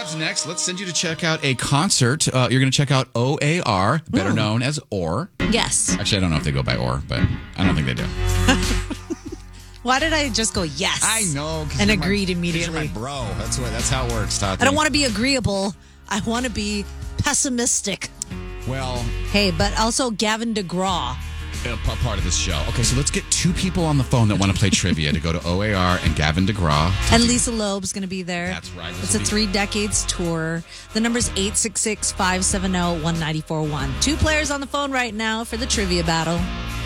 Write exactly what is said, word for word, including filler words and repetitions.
Babs next. Let's send you to check out a concert. Uh, you're going to check out O A R, better Ooh. known as O R. Yes. Actually, I don't know if they go by O R, but I don't think they do. Why did I just go yes? I know. And you're agreed my, immediately. You're my bro. That's what. That's how it works, Tati. I don't want to be agreeable. I want to be pessimistic. Well, hey, but also Gavin DeGraw. A part of this show. Okay, so let's get two people on the phone that want to play trivia to go to O A R and Gavin DeGraw. And Lisa Loeb's going to be there. That's right. It's a three decades tour. The number's eight six six, five seven zero, one nine four one. Two players on the phone right now for the trivia battle.